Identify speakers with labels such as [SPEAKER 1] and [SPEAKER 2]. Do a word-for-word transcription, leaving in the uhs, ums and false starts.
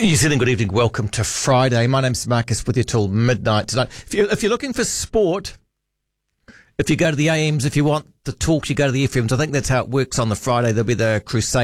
[SPEAKER 1] New Zealand, good evening. Welcome to Friday. My name's Marcus with you till midnight tonight. If you're, if you're looking for sport, if you go to the A Ms, if you want the talks, you go to the F Ms. I think that's how it works on the Friday. There'll be the Crusade